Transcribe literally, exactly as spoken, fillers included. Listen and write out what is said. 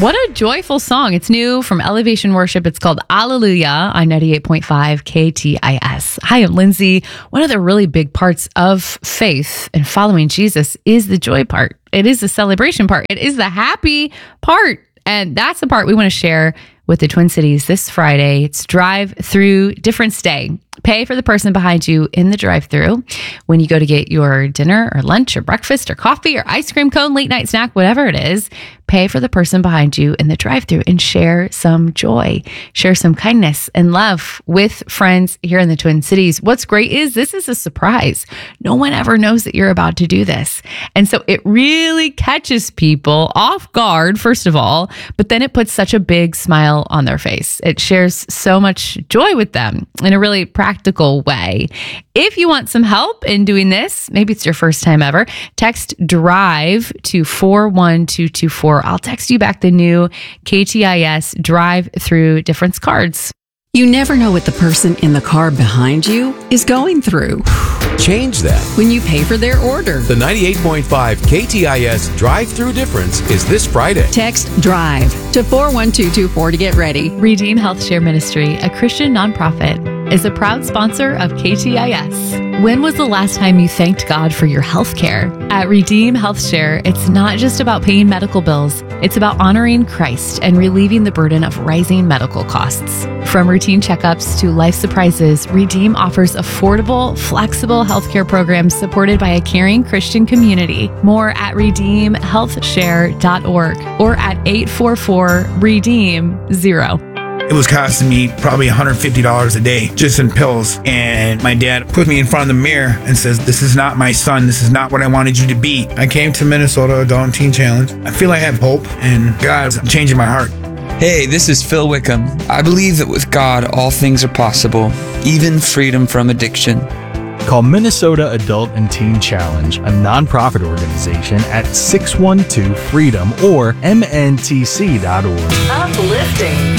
What a joyful song. It's new from Elevation Worship. It's called Alleluia on ninety-eight point five K T I S. Hi, I'm Lindsay. One of the really big parts of faith and following Jesus is the joy part. It is the celebration part. It is the happy part. And that's the part we want to share with the Twin Cities this Friday. It's Drive Through Difference Day. Pay for the person behind you in the drive-thru when you go to get your dinner or lunch or breakfast or coffee or ice cream cone, late night snack, whatever it is. Pay for the person behind you in the drive-thru and share some joy, share some kindness and love with friends here in the Twin Cities. What's great is this is a surprise. No one ever knows that you're about to do this. And so it really catches people off guard, first of all, but then it puts such a big smile on their face. It shares so much joy with them in a really practical way. If you want some help in doing this, maybe it's your first time ever, text DRIVE to four one two two four. I'll text you back the new K T I S Drive Through Difference cards. You never know what the person in the car behind you is going through. Change that when you pay for their order. The ninety-eight point five K T I S Drive-Through Difference is this Friday. Text DRIVE to four one two two four to get ready. Redeem Health Share Ministry, a Christian nonprofit, is a proud sponsor of K T I S. When was the last time you thanked God for your health care? At Redeem Health Share, it's not just about paying medical bills. It's about honoring Christ and relieving the burden of rising medical costs. From routine checkups to life surprises, Redeem offers affordable, flexible healthcare programs supported by a caring Christian community. More at redeem health share dot org or at eight four four redeem zero. It was costing me probably one hundred fifty dollars a day just in pills. And my dad put me in front of the mirror and says, "This is not my son. This is not what I wanted you to be." I came to Minnesota Adult and Teen Challenge. I feel I have hope and God's changing my heart. Hey, this is Phil Wickham. I believe that with God, all things are possible, even freedom from addiction. Call Minnesota Adult and Teen Challenge, a nonprofit organization, at six one two freedom or M N T C dot org. Uplifting.